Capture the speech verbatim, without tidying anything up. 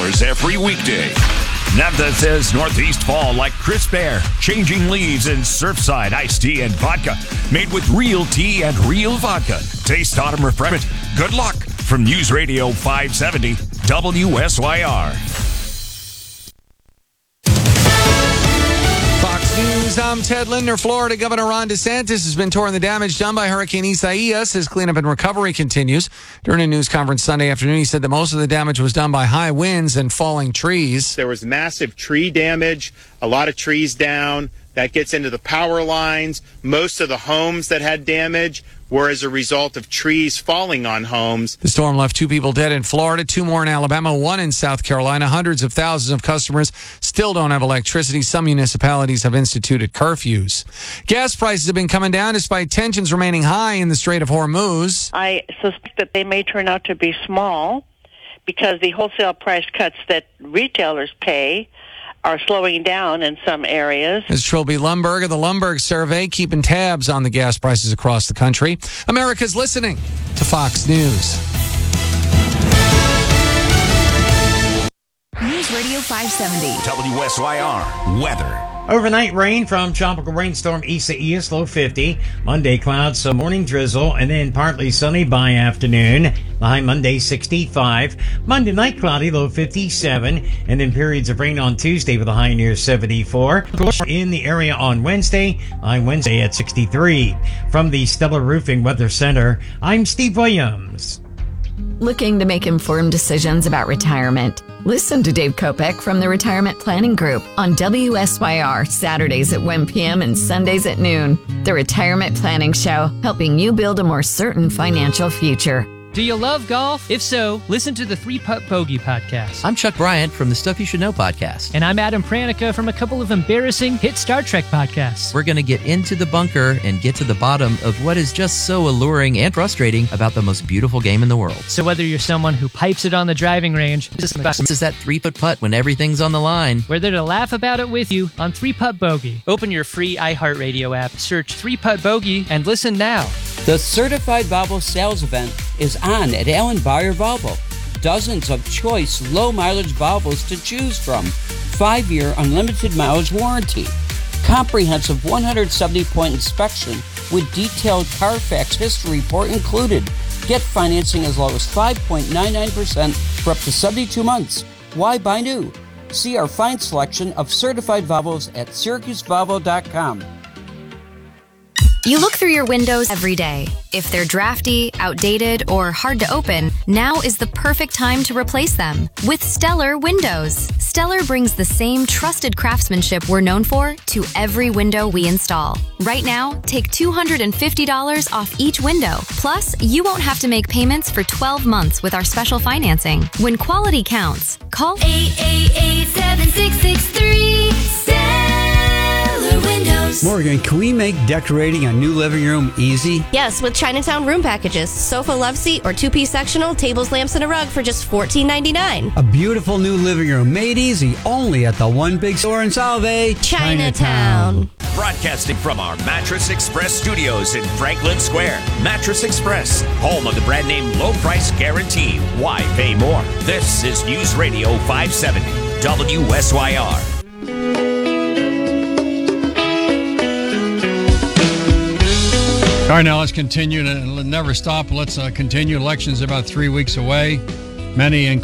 hours every weekday. Napa says Northeast fall like crisp air, changing leaves, and Surfside iced tea and vodka. Made with real tea and real vodka. Taste autumn refreshment. Good luck from News Radio five seventy W S Y R. Fox News, I'm Ted Linder. Florida Governor Ron DeSantis has been touring the damage done by Hurricane Isaias as cleanup and recovery continues. During a news conference Sunday afternoon, he said that most of the damage was done by high winds and falling trees. There was massive tree damage, a lot of trees down. That gets into the power lines. Most of the homes that had damage were as a result of trees falling on homes. The storm left two people dead in Florida, two more in Alabama, one in South Carolina. Hundreds of thousands of customers still don't have electricity. Some municipalities have instituted curfews. Gas prices have been coming down despite tensions remaining high in the Strait of Hormuz. I suspect that they may turn out to be small because the wholesale price cuts that retailers pay are slowing down in some areas. As Trilby Lumberg of the Lumberg Survey, keeping tabs on the gas prices across the country. America's listening to Fox News. News Radio five seventy. W S Y R weather. Overnight rain from tropical rainstorm Isaias, low fifty. Monday clouds, some morning drizzle, and then partly sunny by afternoon. The high Monday, sixty-five. Monday night cloudy, low fifty-seven. And then periods of rain on Tuesday with a high near seventy-four. In the area on Wednesday, high Wednesday at sixty-three. From the Stellar Roofing Weather Center, I'm Steve Williams. Looking to make informed decisions about retirement? Listen to Dave Kopech from the Retirement Planning Group on W S Y R Saturdays at one p.m. and Sundays at noon. The Retirement Planning Show, helping you build a more certain financial future. Do you love golf? If so, listen to the Three Putt Bogey podcast. I'm Chuck Bryant from the Stuff You Should Know podcast. And I'm Adam Pranica from a couple of embarrassing hit Star Trek podcasts. We're going to get into the bunker and get to the bottom of what is just so alluring and frustrating about the most beautiful game in the world. So whether you're someone who pipes it on the driving range, this is that three-putt putt when everything's on the line. We're there to laugh about it with you on Three Putt Bogey. Open your free iHeartRadio app, search Three Putt Bogey, and listen now. The Certified Volvo Sales Event is on at Allen Byer Volvo. Dozens of choice low-mileage Volvos to choose from. Five-year unlimited mileage warranty. Comprehensive one hundred seventy point inspection with detailed Carfax history report included. Get financing as low as five point nine nine percent for up to seventy-two months. Why buy new? See our fine selection of certified Volvos at Syracuse Volvo dot com. You look through your windows every day. If they're drafty, outdated, or hard to open, now is the perfect time to replace them with Stellar Windows. Stellar brings the same trusted craftsmanship we're known for to every window we install. Right now, take two hundred fifty dollars off each window. Plus, you won't have to make payments for twelve months with our special financing. When quality counts, call eight eight eight, seven six six three. Stellar Windows. Morgan, can we make decorating a new living room easy? Yes, with Chinatown room packages. Sofa, love seat, or two-piece sectional, tables, lamps, and a rug for just fourteen ninety-nine. A beautiful new living room made easy only at the One Big Store in Salve, Chinatown. Broadcasting from our Mattress Express studios in Franklin Square. Mattress Express, home of the brand name low price guarantee. Why pay more? This is News Radio five seventy W S Y R. All right, now let's continue to never stop. Let's uh, continue. Elections about three weeks away. Many, including